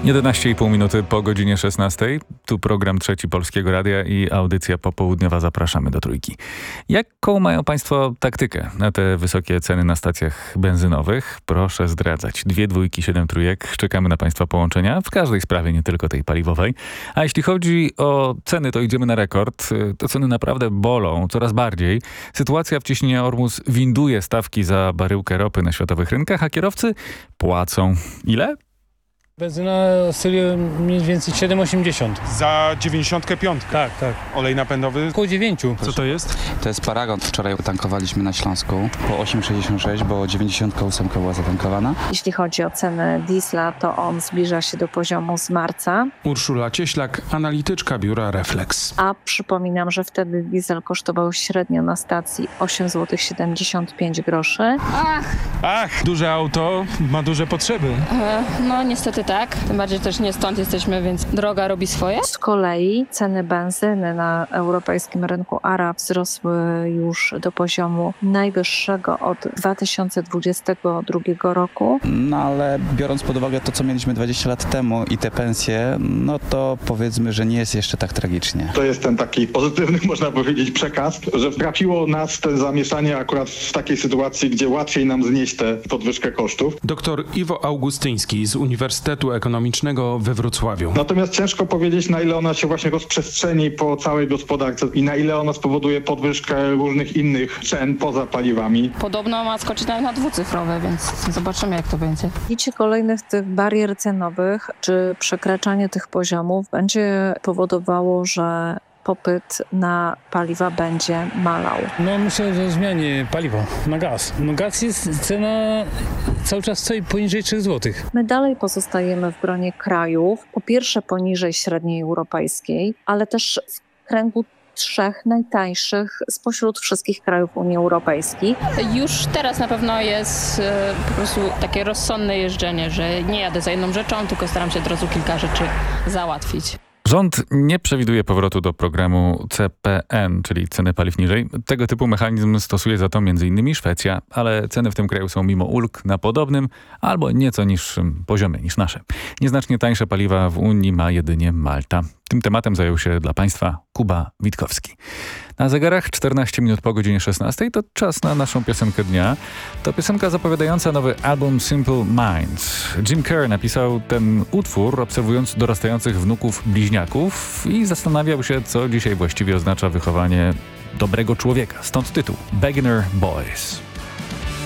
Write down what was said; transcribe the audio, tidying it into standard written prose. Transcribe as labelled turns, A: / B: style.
A: 11,5 minuty po godzinie 16. Tu program Trzeci Polskiego Radia i audycja popołudniowa. Zapraszamy do Trójki. Jaką mają Państwo taktykę na te wysokie ceny na stacjach benzynowych? Proszę zdradzać. 2 dwójki, 7 trójek. Czekamy na Państwa połączenia w każdej sprawie, nie tylko tej paliwowej. A jeśli chodzi o ceny, to idziemy na rekord. Te ceny naprawdę bolą coraz bardziej. Sytuacja w cieśninie Ormus winduje stawki za baryłkę ropy na światowych rynkach, a kierowcy płacą. Ile?
B: Benzyna serii mniej więcej 7,80.
C: Za 95.
B: Tak.
C: Olej napędowy.
B: Około 9.
C: Co to jest?
D: To jest Paragon. Wczoraj tankowaliśmy na Śląsku po 8,66, bo 98 była zatankowana.
E: Jeśli chodzi o cenę diesla, to on zbliża się do poziomu z marca.
C: Urszula Cieślak, analityczka biura Reflex.
E: A przypominam, że wtedy diesel kosztował średnio na stacji 8,75 zł.
C: Ach, duże auto ma duże potrzeby.
F: No niestety tak, tym bardziej też nie stąd jesteśmy, więc droga robi swoje.
E: Z kolei ceny benzyny na europejskim rynku ARA wzrosły już do poziomu najwyższego od 2022 roku.
D: No ale biorąc pod uwagę to, co mieliśmy 20 lat temu i te pensje, no to powiedzmy, że nie jest jeszcze tak tragicznie.
G: To jest ten taki pozytywny, można powiedzieć, przekaz, że trafiło nas to zamieszanie akurat w takiej sytuacji, gdzie łatwiej nam znieść tę podwyżkę kosztów.
C: Doktor Iwo Augustyński z Uniwersytetu Ekonomicznego we Wrocławiu.
G: Natomiast ciężko powiedzieć, na ile ona się właśnie rozprzestrzeni po całej gospodarce i na ile ona spowoduje podwyżkę różnych innych cen poza paliwami.
F: Podobno ma skoczyć nawet na dwucyfrowe, więc zobaczymy, jak to będzie.
E: Bicie kolejnych tych barier cenowych, czy przekraczanie tych poziomów będzie powodowało, że popyt na paliwa będzie malał.
B: No myślę, że zmianie paliwa na gaz. No gaz jest, cena cały czas stoi poniżej 3 zł.
E: My dalej pozostajemy w gronie krajów, po pierwsze poniżej średniej europejskiej, ale też w kręgu 3 najtańszych spośród wszystkich krajów Unii Europejskiej.
F: Już teraz na pewno jest po prostu takie rozsądne jeżdżenie, że nie jadę za jedną rzeczą, tylko staram się od razu kilka rzeczy załatwić.
A: Rząd nie przewiduje powrotu do programu CPN, czyli ceny paliw niżej. Tego typu mechanizm stosuje za to m.in. Szwecja, ale ceny w tym kraju są mimo ulg na podobnym albo nieco niższym poziomie niż nasze. Nieznacznie tańsze paliwa w Unii ma jedynie Malta. Tym tematem zajął się dla Państwa Kuba Witkowski. Na zegarach 14 minut po godzinie 16 to czas na naszą piosenkę dnia. To piosenka zapowiadająca nowy album Simple Minds. Jim Kerr napisał ten utwór obserwując dorastających wnuków bliźniaków i zastanawiał się, co dzisiaj właściwie oznacza wychowanie dobrego człowieka. Stąd tytuł Beginner Boys.